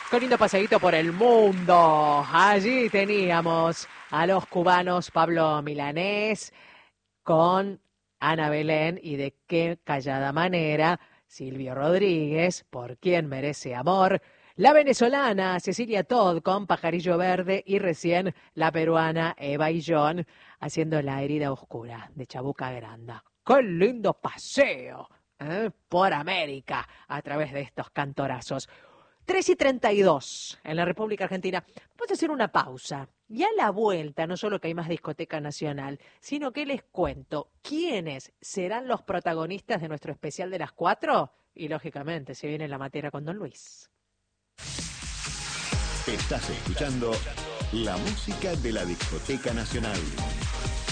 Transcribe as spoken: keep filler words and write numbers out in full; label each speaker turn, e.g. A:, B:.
A: Qué lindo paseíto por el mundo. Allí teníamos a los cubanos Pablo Milanés con Ana Belén y de qué callada manera Silvio Rodríguez, por quien merece amor. La venezolana Cecilia Todd con Pajarillo Verde y recién la peruana Eva y John haciendo La herida oscura de Chabuca Granda. ¡Qué lindo paseo! ¿eh? Por América a través de estos cantorazos. tres y treinta y dos en la República Argentina. Vamos a hacer una pausa. Y a la vuelta, no solo que hay más discoteca nacional, sino que les cuento quiénes serán los protagonistas de nuestro especial de las cuatro. Y lógicamente, se viene la materia con Don Luis.
B: Estás escuchando la música de la Discoteca Nacional.